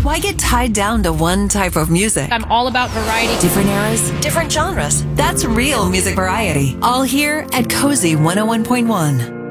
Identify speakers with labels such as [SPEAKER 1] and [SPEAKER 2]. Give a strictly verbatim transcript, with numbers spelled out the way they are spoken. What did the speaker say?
[SPEAKER 1] Why get tied down to one type of music?
[SPEAKER 2] I'm all about variety.
[SPEAKER 1] Different eras, different genres. That's real music variety. All here at Cozy one oh one point one.